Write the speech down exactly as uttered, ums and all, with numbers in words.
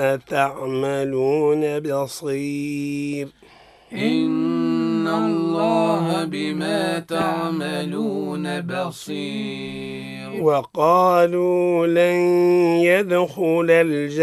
تعملون بصير إن الله بما تعملون بصير. وقالوا لن يدخل الجنة